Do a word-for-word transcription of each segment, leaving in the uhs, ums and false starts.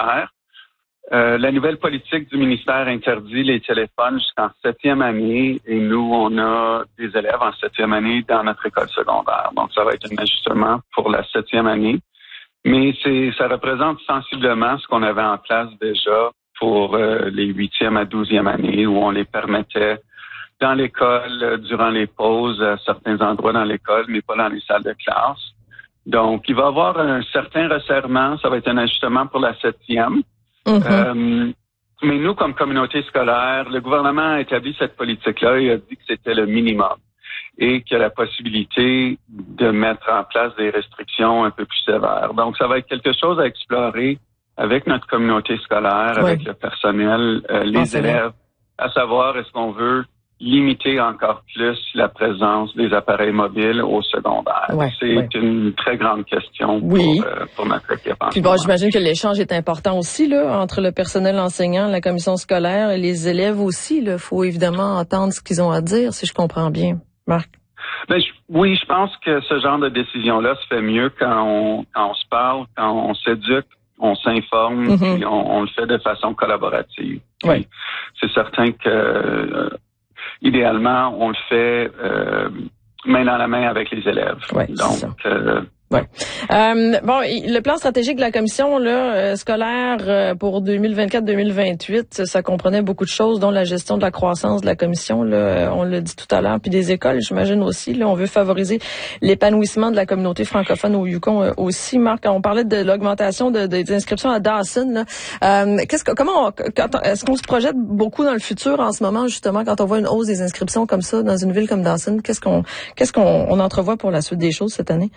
secondaire. Euh, la nouvelle politique du ministère interdit les téléphones jusqu'en septième année et nous, on a des élèves en septième année dans notre école secondaire. Donc, ça va être un ajustement pour la septième année. Mais c'est, ça représente sensiblement ce qu'on avait en place déjà pour euh, les huitième à douzième années où on les permettait dans l'école, euh, durant les pauses, à certains endroits dans l'école, mais pas dans les salles de classe. Donc, il va y avoir un certain resserrement. Ça va être un ajustement pour la septième. Mm-hmm. Euh, mais nous, comme communauté scolaire, le gouvernement a établi cette politique-là et a dit que c'était le minimum et qu'il y a la possibilité de mettre en place des restrictions un peu plus sévères. Donc, ça va être quelque chose à explorer avec notre communauté scolaire, oui. avec le personnel, euh, les ah, élèves, à savoir est-ce qu'on veut limiter encore plus la présence des appareils mobiles au secondaire. Ouais, c'est ouais. une très grande question oui. pour, euh, pour notre équipe. Puis bon, j'imagine que l'échange est important aussi là entre le personnel enseignant, la commission scolaire et les élèves aussi. Il faut évidemment entendre ce qu'ils ont à dire, si je comprends bien, Marc. Ben, je, oui, je pense que ce genre de décision-là se fait mieux quand on, quand on se parle, quand on s'éduque, on s'informe, mm-hmm. puis on, on le fait de façon collaborative. Oui. C'est certain que euh, idéalement, on le fait euh, main dans la main avec les élèves. Ouais, Donc, euh, ouais. Euh, bon, le plan stratégique de la commission là, euh, scolaire euh, pour deux mille vingt-quatre deux mille vingt-huit, ça comprenait beaucoup de choses, dont la gestion de la croissance de la commission. Là, on l'a dit tout à l'heure, puis des écoles, j'imagine aussi. Là, on veut favoriser l'épanouissement de la communauté francophone au Yukon euh, aussi. Marc, on parlait de l'augmentation de, de, des inscriptions à Dawson. Là. Euh, qu'est-ce que, comment, on, quand, est-ce qu'on se projette beaucoup dans le futur en ce moment, justement, quand on voit une hausse des inscriptions comme ça dans une ville comme Dawson? Qu'est-ce qu'on, qu'est-ce qu'on on entrevoit pour la suite des choses cette année?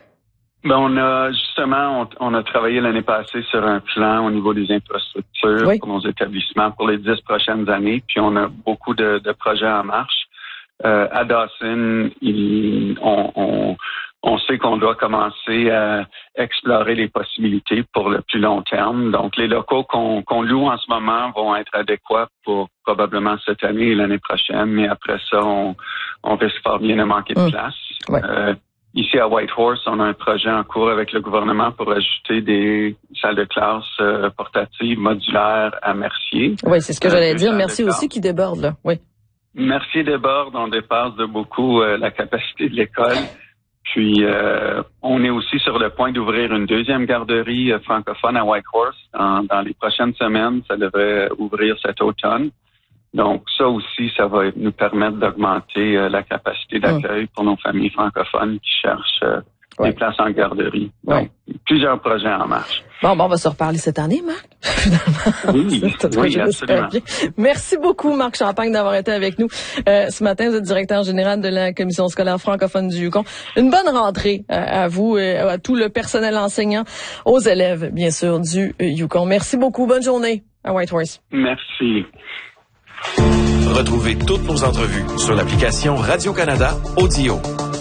Ben, on a justement, on, on a travaillé l'année passée sur un plan au niveau des infrastructures oui. pour nos établissements pour les dix prochaines années, puis on a beaucoup de, de projets en marche. Euh, à Dawson, il, on, on, on sait qu'on doit commencer à explorer les possibilités pour le plus long terme. Donc, les locaux qu'on, qu'on loue en ce moment vont être adéquats pour probablement cette année et l'année prochaine, mais après ça, on, on risque fort bien de manquer de mmh. place. Ouais. Euh, Ici, à Whitehorse, on a un projet en cours avec le gouvernement pour ajouter des salles de classe euh, portatives modulaires à Mercier. Oui, c'est ce que euh, j'allais dire. Mercier aussi qui déborde, là. Oui. Mercier déborde. On dépasse de beaucoup euh, la capacité de l'école. Puis, euh, on est aussi sur le point d'ouvrir une deuxième garderie euh, francophone à Whitehorse. En, dans les prochaines semaines, ça devrait ouvrir cet automne. Donc, ça aussi, ça va nous permettre d'augmenter euh, la capacité d'accueil mmh. pour nos familles francophones qui cherchent euh, ouais. des places en garderie. Donc, ouais. plusieurs projets en marche. Bon, bon, on va se reparler cette année, Marc. Oui, oui, absolument. Merci beaucoup, Marc Champagne, d'avoir été avec nous euh, ce matin. Vous êtes directeur général de la Commission scolaire francophone du Yukon. Une bonne rentrée euh, à vous et à tout le personnel enseignant, aux élèves, bien sûr, du Yukon. Merci beaucoup. Bonne journée à Whitehorse. Merci. Retrouvez toutes nos entrevues sur l'application Radio-Canada Audio.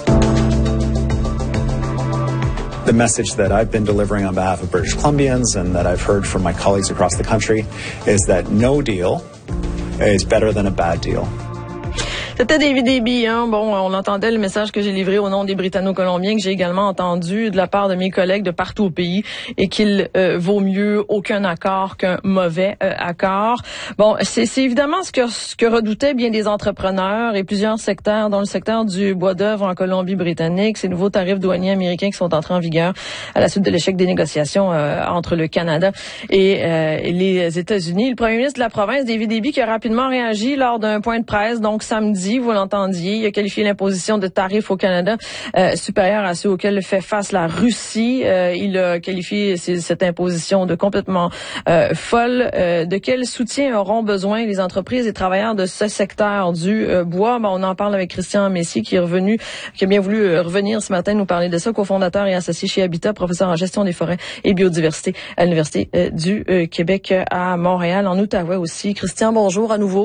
The message that I've been delivering on behalf of British Columbians and that I've heard from my colleagues across the country is that no deal is better than a bad deal. C'était David Eby, hein. Bon, on entendait le message que j'ai livré au nom des Britanno-Colombiens, que j'ai également entendu de la part de mes collègues de partout au pays, et qu'il euh, vaut mieux aucun accord qu'un mauvais euh, accord. Bon, c'est, c'est évidemment ce que, ce que redoutaient bien des entrepreneurs et plusieurs secteurs, dans le secteur du bois d'œuvre en Colombie-Britannique, ces nouveaux tarifs douaniers américains qui sont entrés en vigueur à la suite de l'échec des négociations euh, entre le Canada et, euh, et les États-Unis. Le premier ministre de la province, David Eby, qui a rapidement réagi lors d'un point de presse, donc samedi, vous l'entendiez, il a qualifié l'imposition de tarifs au Canada euh, supérieure à ceux auxquels fait face la Russie. Euh, il a qualifié ces, cette imposition de complètement euh, folle. Euh, de quel soutien auront besoin les entreprises et travailleurs de ce secteur du euh, bois? Ben, on en parle avec Christian Messier qui est revenu, qui a bien voulu euh, revenir ce matin nous parler de ça, cofondateur et associé chez Habitat, professeur en gestion des forêts et biodiversité à l'Université euh, du euh, Québec à Montréal, en Outaouais aussi. Christian, bonjour à nouveau.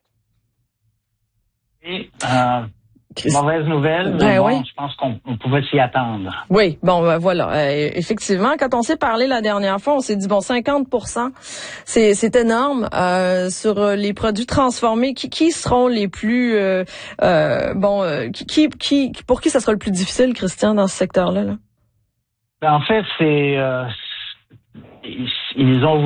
Et, euh, mauvaise nouvelle, mais ben bon, oui. je pense qu'on on pouvait s'y attendre. Oui, bon, ben voilà. Euh, effectivement, quand on s'est parlé la dernière fois, on s'est dit, bon, cinquante pour cent, c'est, c'est énorme. Euh, sur les produits transformés, qui, qui seront les plus... Euh, euh, bon, euh, qui, qui, pour qui ça sera le plus difficile, Christian, dans ce secteur-là? Là? Ben, en fait, c'est... Euh, ils ont